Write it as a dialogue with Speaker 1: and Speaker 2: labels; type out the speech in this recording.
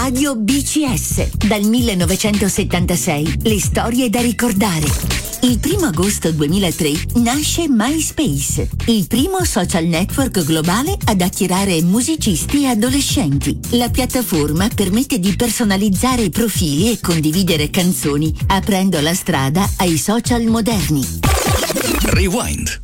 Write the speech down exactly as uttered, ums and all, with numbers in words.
Speaker 1: Radio B C S, dal millenovecentosettantasei, le storie da ricordare. Il primo agosto duemilatré nasce MySpace, il primo social network globale ad attirare musicisti e adolescenti. La piattaforma permette di personalizzare i profili e condividere canzoni, aprendo la strada ai social moderni.
Speaker 2: Rewind.